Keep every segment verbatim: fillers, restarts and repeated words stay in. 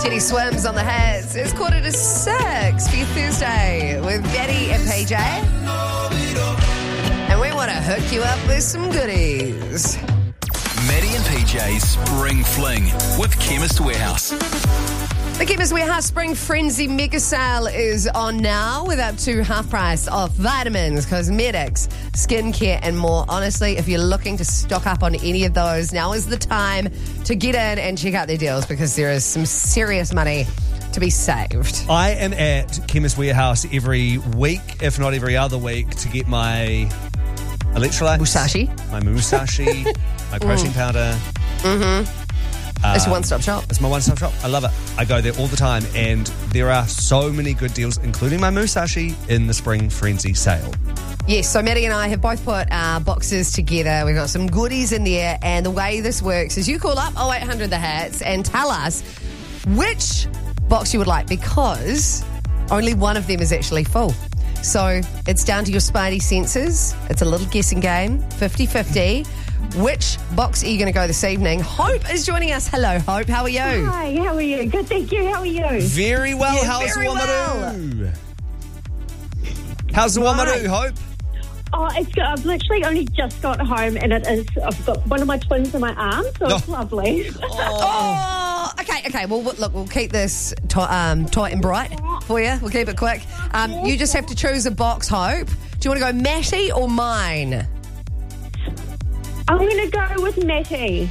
Teddy Swims on the hits. It's quarter to six for your Thursday with Betty and P J. And we want to hook you up with some goodies. Maddie and P J's Spring Fling with Chemist Warehouse. The Chemist Warehouse Spring Frenzy Mega Sale is on now with up to half price off vitamins, cosmetics, skincare and more. Honestly, if you're looking to stock up on any of those, now is the time to get in and check out their deals because there is some serious money to be saved. I am at Chemist Warehouse every week, if not every other week, to get my electrolytes. Musashi. My Musashi, my protein mm. powder. Mm-hmm. Um, it's your one-stop shop. It's my one-stop shop. I love it. I go there all the time, and there are so many good deals, including my Musashi, in the Spring Frenzy sale. Yes, so Maddie and I have both put our boxes together. We've got some goodies in there, and the way this works is you call up oh eight hundred the hats and tell us which box you would like, because only one of them is actually full. So it's down to your spidey senses. It's a little guessing game, fifty-fifty. Which box are you going to go this evening? Hope is joining us. Hello, Hope. How are you? Hi, how are you? Good, thank you. How are you? Very well. Yeah, How's very the Wamaroo? well. How's the Right. Wamaroo, Hope? Oh, it's good. I've literally only just got home, and it is. I've got one of my twins in my arms, so it's Oh. lovely. Oh, okay, okay. Well, look, we'll keep this t- um, tight and bright for you. We'll keep it quick. Um, you just have to choose a box, Hope. Do you want to go Matty or mine? I'm going to go with Matty.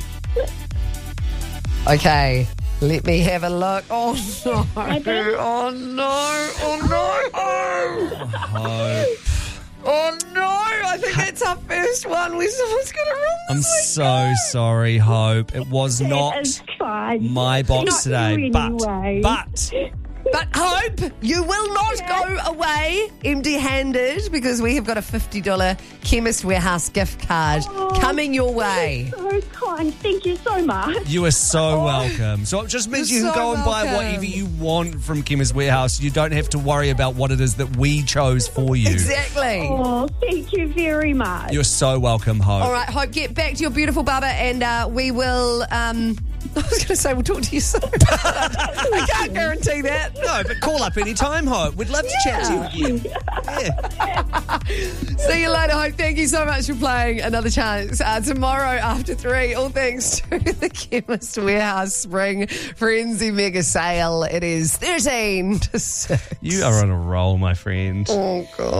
Okay, let me have a look. Oh, no. Okay. Oh, no. Oh, no. Oh, Hope. oh no. I think it's our first one where someone's going to run. I'm so sorry, Hope. It was It not is fine. my box Not today, you but anyway. but But Hope, you will not go away empty-handed because we have got a fifty dollars Chemist Warehouse gift card Oh, coming your way. So kind. Thank you so much. you are so welcome. So it just means You're you can so go and buy welcome. whatever you want from Chemist Warehouse. You don't have to worry about what it is that we chose for you. Exactly. Oh, thank you very much. You're so welcome, Hope. All right, Hope, get back to your beautiful bubba and uh, we will... Um, I was going to say we'll talk to you soon. I can't guarantee that. No, but call up any time, Hope. We'd love to chat to you again. Yeah. See you later, Hope. Thank you so much for playing. Another chance uh, tomorrow after three. All thanks to the Chemist Warehouse Spring Frenzy Mega Sale. It is thirteen to six. You are on a roll, my friend. Oh, God.